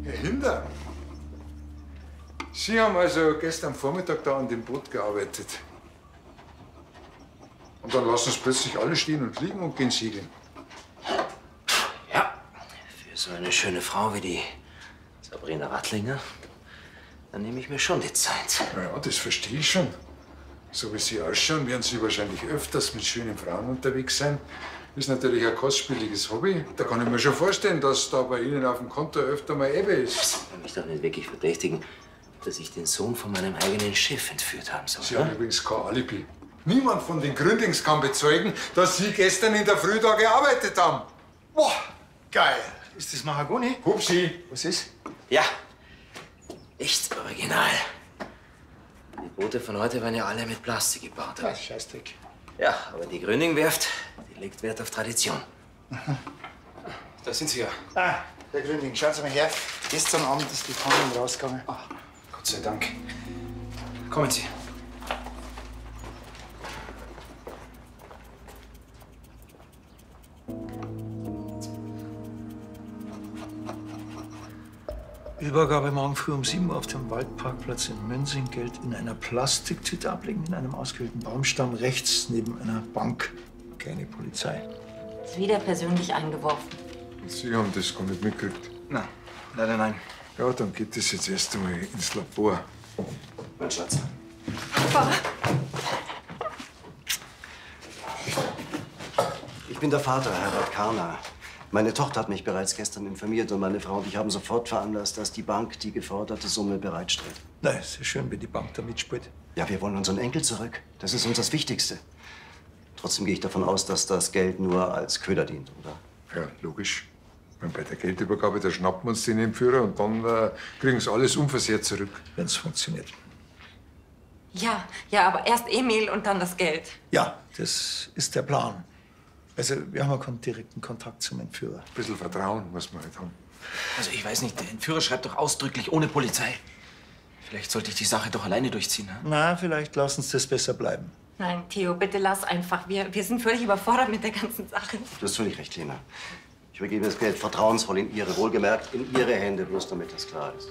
Herr Hinder, Sie haben also gestern Vormittag da an dem Boot gearbeitet. Und dann lassen Sie plötzlich alle stehen und liegen und gehen segeln. Ja, für so eine schöne Frau wie die Sabrina Rattlinger, dann nehme ich mir schon die Zeit. Na ja, das verstehe ich schon. So wie Sie ausschauen, werden Sie wahrscheinlich öfters mit schönen Frauen unterwegs sein. Das ist natürlich ein kostspieliges Hobby. Da kann ich mir schon vorstellen, dass da bei Ihnen auf dem Konto öfter mal Ebbe ist. Sie können mich doch nicht wirklich verdächtigen, dass ich den Sohn von meinem eigenen Chef entführt haben soll. Sie haben übrigens kein Alibi. Niemand von den Gründings kann bezeugen, dass Sie gestern in der Früh da gearbeitet haben. Boah, geil. Ist das Mahagoni? Hupsi. Was ist? Ja, echt original. Die Boote von heute werden ja alle mit Plastik gebaut. Ah, Scheißdreck. Ja, aber die Gründing-Werft, die legt Wert auf Tradition. Da sind Sie ja. Ah, Herr Gründing, schauen Sie mal her. Gestern Abend ist die Fahndung rausgegangen. Ah, Gott sei Dank. Kommen Sie. Übergabe morgen früh um 7 Uhr auf dem Waldparkplatz in Mönsing. Geld in einer Plastiktüte ablegen, in einem ausgewählten Baumstamm rechts neben einer Bank. Keine Polizei. Ist wieder persönlich eingeworfen. Sie haben das gar nicht mitgekriegt. Nein, leider nein. Ja, dann geht das jetzt erst einmal ins Labor. Mein Schatz. Papa. Ich bin der Vater, Herbert Karner. Meine Tochter hat mich bereits gestern informiert und meine Frau und ich haben sofort veranlasst, dass die Bank die geforderte Summe bereitstellt. Na, ist ja schön, wenn die Bank da mitspielt. Ja, wir wollen unseren Enkel zurück. Das ist uns das Wichtigste. Trotzdem gehe ich davon aus, dass das Geld nur als Köder dient, oder? Ja, logisch. Wenn bei der Geldübergabe, da schnappen wir uns den Entführer und dann kriegen sie alles unversehrt zurück. Wenn es funktioniert. Ja, aber erst Emil und dann das Geld. Ja, das ist der Plan. Also, wir haben ja keinen direkten Kontakt zum Entführer. Ein bisschen Vertrauen muss man halt haben. Also ich weiß nicht, der Entführer schreibt doch ausdrücklich ohne Polizei. Vielleicht sollte ich die Sache doch alleine durchziehen. Ne? Na, vielleicht lassen Sie das besser bleiben. Nein, Theo, bitte lass einfach. Wir sind völlig überfordert mit der ganzen Sache. Du hast völlig recht, Lena. Ich übergebe das Geld vertrauensvoll in Ihre, wohlgemerkt in Ihre Hände, bloß damit das klar ist.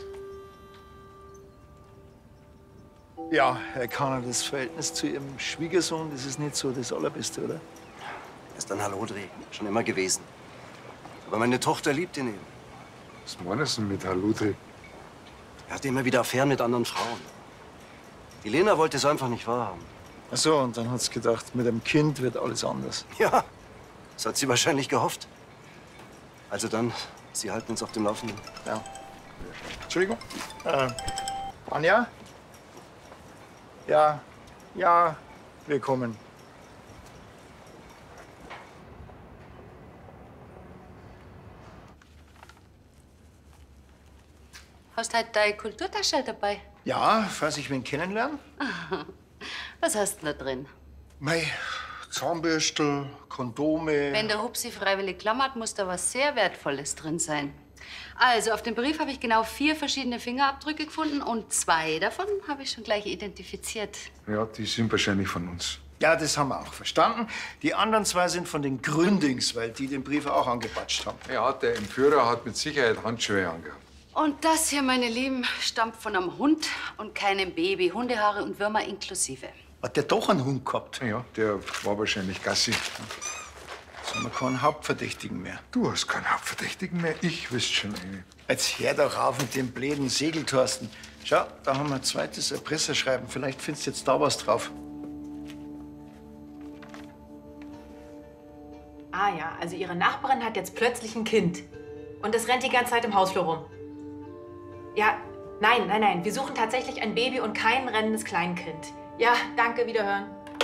Ja, Herr Karner, das Verhältnis zu Ihrem Schwiegersohn, das ist nicht so das Allerbeste, oder? Er ist ein Hallodri, schon immer gewesen. Aber meine Tochter liebt ihn eben. Was meinen Sie mit Haludri? Er hat immer wieder Affären mit anderen Frauen. Die Lena wollte es einfach nicht wahrhaben. Ach so, und dann hat sie gedacht, mit dem Kind wird alles anders. Ja, das hat sie wahrscheinlich gehofft. Also dann, Sie halten uns auf dem Laufenden. Ja. Entschuldigung? Anja? Ja, wir kommen. Hast du heute deine Kulturtasche dabei? Ja, falls ich wen kennenlernen? Was hast du da drin? Mei, Zahnbürstel, Kondome. Wenn der Hupsi freiwillig klammert, muss da was sehr Wertvolles drin sein. Also, auf dem Brief habe ich genau 4 verschiedene Fingerabdrücke gefunden und 2 davon habe ich schon gleich identifiziert. Ja, die sind wahrscheinlich von uns. Ja, das haben wir auch verstanden. Die anderen 2 sind von den Gründings, weil die den Brief auch angepatscht haben. Ja, der Entführer hat mit Sicherheit Handschuhe angehabt. Und das hier, meine Lieben, stammt von einem Hund und keinem Baby. Hundehaare und Würmer inklusive. Hat der doch einen Hund gehabt? Ja, der war wahrscheinlich Gassi. Jetzt haben wir keinen Hauptverdächtigen mehr. Du hast keinen Hauptverdächtigen mehr, ich wüsste schon einen. Jetzt hör doch auf mit dem bläden Segeltorsten. Schau, da haben wir ein zweites Erpresserschreiben. Vielleicht findest du jetzt da was drauf. Ah ja, also Ihre Nachbarin hat jetzt plötzlich ein Kind. Und es rennt die ganze Zeit im Hausflur rum. Ja, nein. Wir suchen tatsächlich ein Baby und kein rennendes Kleinkind. Ja, danke, wiederhören.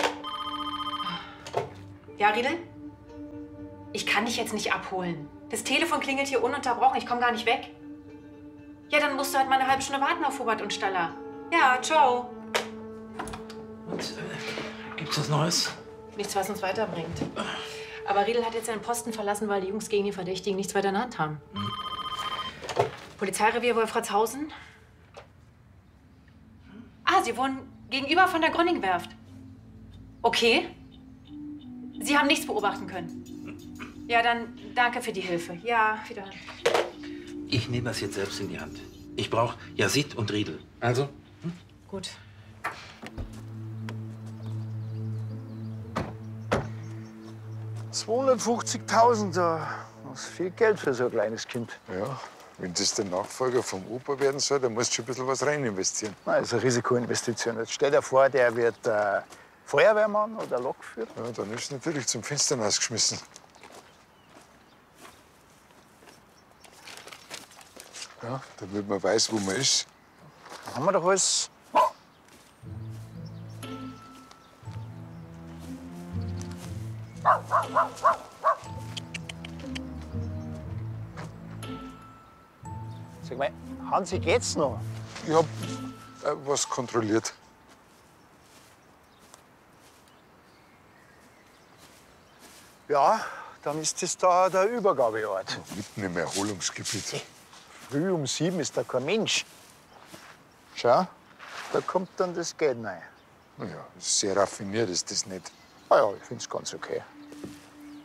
Ja, Riedel? Ich kann dich jetzt nicht abholen. Das Telefon klingelt hier ununterbrochen. Ich komme gar nicht weg. Ja, dann musst du halt mal eine halbe Stunde warten auf Hubert und Staller. Ja, ciao. Und, gibt's was Neues? Nichts, was uns weiterbringt. Aber Riedel hat jetzt seinen Posten verlassen, weil die Jungs gegen die Verdächtigen nichts weiter in der Hand haben. Polizeirevier Wolfratshausen. Ah, Sie wohnen gegenüber von der Gründing-Werft. Okay. Sie haben nichts beobachten können. Ja, dann danke für die Hilfe. Ja, wiederhören. Ich nehme das jetzt selbst in die Hand. Ich brauche Yazid und Riedel. Also? Gut. $250.000, das ist viel Geld für so ein kleines Kind. Ja, wenn das der Nachfolger vom Opa werden soll, dann musst du schon ein bisschen was rein investieren. Na, das ist eine Risikoinvestition. Jetzt stell dir vor, der wird Feuerwehrmann oder Lokführer. Ja, dann ist natürlich zum Fenster rausgeschmissen. Ja, damit man weiß, wo man ist. Dann haben wir doch alles. Sag mal, Hansi, geht's noch? Ich hab was kontrolliert. Ja, dann ist das da der Übergabeort. Mitten im Erholungsgebiet. Früh um 7 ist da kein Mensch. Schau, da kommt dann das Geld rein. Ja, sehr raffiniert ist das nicht. Ah ja, ich find's ganz okay.